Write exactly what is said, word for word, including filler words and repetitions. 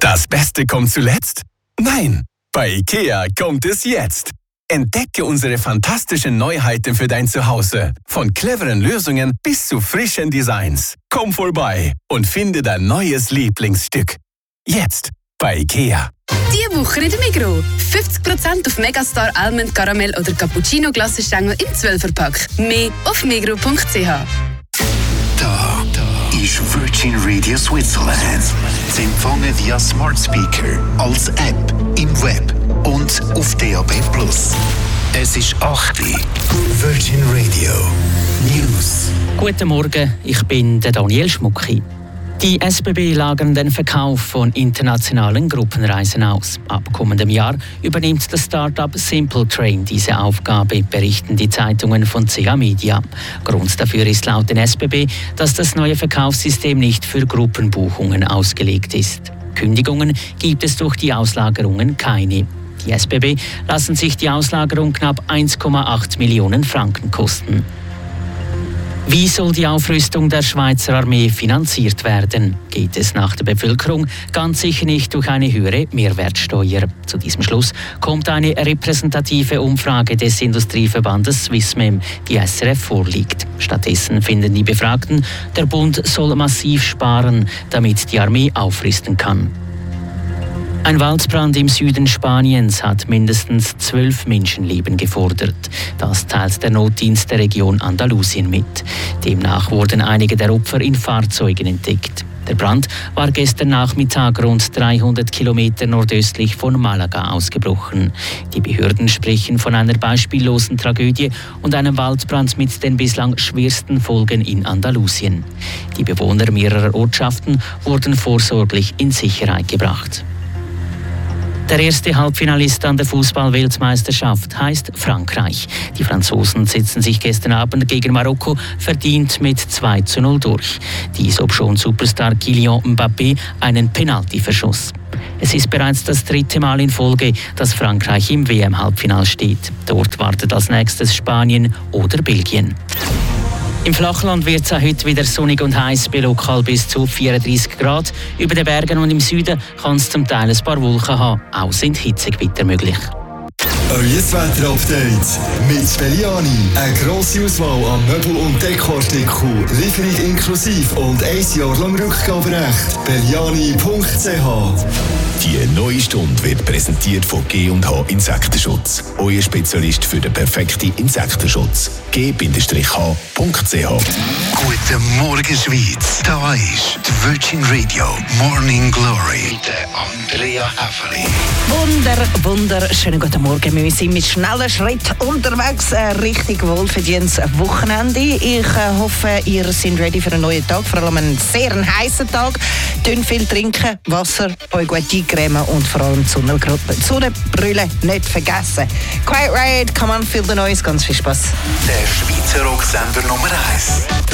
Das Beste kommt zuletzt? Nein, bei IKEA kommt es jetzt. Entdecke unsere fantastischen Neuheiten für dein Zuhause. Von cleveren Lösungen bis zu frischen Designs. Komm vorbei und finde dein neues Lieblingsstück. Jetzt bei IKEA. Diese Woche in der Migros. fünfzig Prozent auf Megastar Almond Caramel oder Cappuccino Glassenstängel im zwölfer-Pack. Mehr auf migros punkt c h. Da, da ist Virgin Radio Switzerland. Sie empfangen via Smart Speaker, als App, im Web und auf D A B plus. Es ist acht Uhr. Virgin Radio News. Guten Morgen, ich bin der Daniel Schmucki. Die S B B lagern den Verkauf von internationalen Gruppenreisen aus. Ab kommendem Jahr übernimmt das Start-up Simple Train diese Aufgabe, berichten die Zeitungen von C A Media. Grund dafür ist laut den S B B, dass das neue Verkaufssystem nicht für Gruppenbuchungen ausgelegt ist. Kündigungen gibt es durch die Auslagerungen keine. Die S B B lassen sich die Auslagerung knapp eins Komma acht Millionen Franken kosten. Wie soll die Aufrüstung der Schweizer Armee finanziert werden? Geht es nach der Bevölkerung ganz sicher nicht durch eine höhere Mehrwertsteuer. Zu diesem Schluss kommt eine repräsentative Umfrage des Industrieverbandes Swissmem, die S R F vorliegt. Stattdessen finden die Befragten, der Bund soll massiv sparen, damit die Armee aufrüsten kann. Ein Waldbrand im Süden Spaniens hat mindestens zwölf Menschenleben gefordert. Das teilt der Notdienst der Region Andalusien mit. Demnach wurden einige der Opfer in Fahrzeugen entdeckt. Der Brand war gestern Nachmittag rund dreihundert Kilometer nordöstlich von Malaga ausgebrochen. Die Behörden sprechen von einer beispiellosen Tragödie und einem Waldbrand mit den bislang schwersten Folgen in Andalusien. Die Bewohner mehrerer Ortschaften wurden vorsorglich in Sicherheit gebracht. Der erste Halbfinalist an der Fußball-Weltmeisterschaft heißt Frankreich. Die Franzosen setzten sich gestern Abend gegen Marokko verdient mit zwei zu null durch. Dies obschon Superstar Kylian Mbappé einen Penalty verschoss. Es ist bereits das dritte Mal in Folge, dass Frankreich im W M-Halbfinale steht. Dort wartet als nächstes Spanien oder Belgien. Im Flachland wird es auch heute wieder sonnig und heiß, bei lokal bis zu vierunddreissig Grad. Über den Bergen und im Süden kann es zum Teil ein paar Wolken haben. Auch sind Hitzegewitter möglich. Euer Wetter-Update mit Belliani. Eine grosse Auswahl an Möbel- und Dekoartikeln. Lieferung inklusive und ein Jahr lang Rückgaberecht. belliani punkt c h. Die neue Stunde wird präsentiert von G und H Insektenschutz. Euer Spezialist für den perfekten Insektenschutz. G H punkt c h. Guten Morgen, Schweiz. Da ist die Virgin Radio Morning Glory mit der Andrea Häfeli. Wunder, wunderschönen guten Morgen. Wir sind mit schnellen Schritt unterwegs. Ein richtig wohlverdientes Wochenende. Ich äh, hoffe, ihr seid ready für einen neuen Tag, vor allem einen sehr heißen Tag. Dünn viel trinken, Wasser, euch gut eincremen und vor allem die Sonnenbrille nicht vergessen. Quiet Riot, come on, feel the noise. Ganz viel Spaß. Der Schweizer Rocksender Nummer eins.